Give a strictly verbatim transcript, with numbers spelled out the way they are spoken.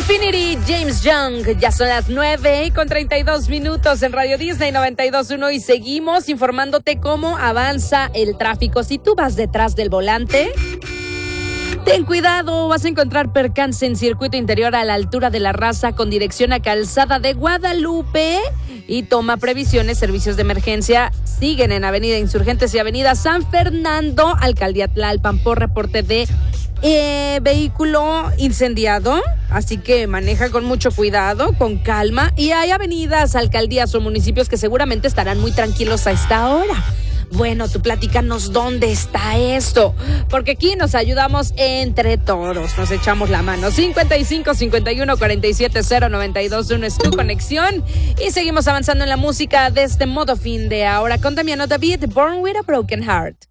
Infinity, James Young. Ya son las nueve con treinta y dos minutos en Radio Disney noventa y dos punto uno y seguimos informándote cómo avanza el tráfico. Si tú vas detrás del volante, ten cuidado, vas a encontrar percance en circuito interior a la altura de La Raza con dirección a Calzada de Guadalupe y toma previsiones. Servicios de emergencia siguen en Avenida Insurgentes y Avenida San Fernando, Alcaldía Tlalpan, por reporte de eh, vehículo incendiado. Así que maneja con mucho cuidado, con calma. Y hay avenidas, alcaldías o municipios que seguramente estarán muy tranquilos a esta hora. Bueno, tú platícanos dónde está esto, porque aquí nos ayudamos entre todos, nos echamos la mano. cincuenta y cinco, cincuenta y uno, cuarenta y siete, cero, noventa y dos, uno es tu conexión y seguimos avanzando en la música de este modo fin de ahora con Damiano David, Born with a Broken Heart.